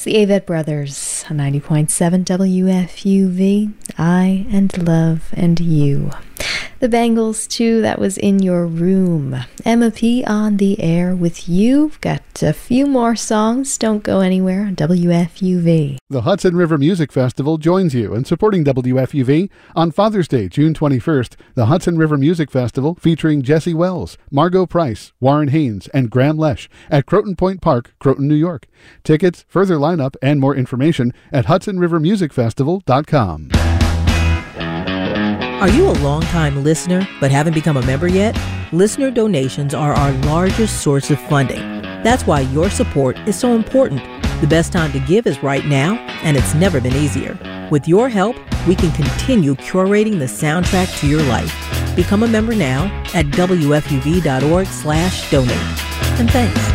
It's the Avett Brothers on 90.7 WFUV, I and Love and You. The Bangles, too, that was In Your Room. Emma P. on the air with you. Got a few more songs. Don't go anywhere on WFUV. The Hudson River Music Festival joins you in supporting WFUV on Father's Day, June 21st. The Hudson River Music Festival featuring Jesse Wells, Margot Price, Warren Haynes, and Graham Lesh at Croton Point Park, Croton, New York. Tickets, further lineup, and more information at HudsonRiverMusicFestival.com. Are you a long-time listener but haven't become a member yet? Listener donations are our largest source of funding. That's why your support is so important. The best time to give is right now, and it's never been easier. With your help, we can continue curating the soundtrack to your life. Become a member now at WFUV.org/donate. And thanks.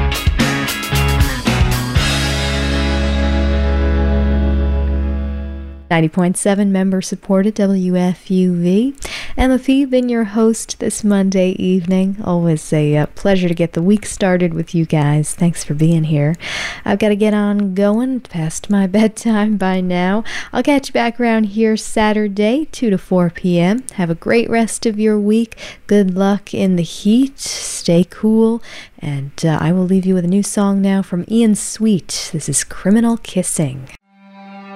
90.7 member-supported WFUV. Emma P. been your host this Monday evening. Always a pleasure to get the week started with you guys. Thanks for being here. I've got to get on going past my bedtime by now. I'll catch you back around here Saturday, 2 to 4 p.m. Have a great rest of your week. Good luck in the heat. Stay cool. And I will leave you with a new song now from Ian Sweet. This is Criminal Kissing.